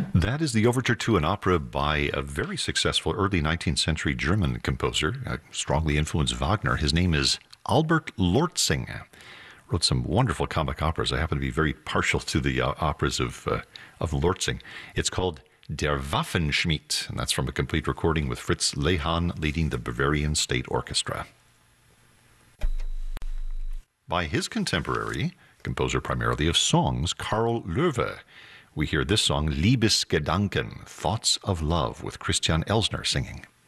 That is the overture to an opera by a very successful early 19th century German composer, strongly influenced Wagner. His name is Albert Lortzing. Wrote some wonderful comic operas. I happen to be very partial to the operas of Lortzing. It's called Der Waffenschmied, and that's from a complete recording with Fritz Lehmann leading the Bavarian State Orchestra. By his contemporary, composer primarily of songs, Karl Löwe, we hear this song, Liebesgedanken, Thoughts of Love, with Christian Elsner singing.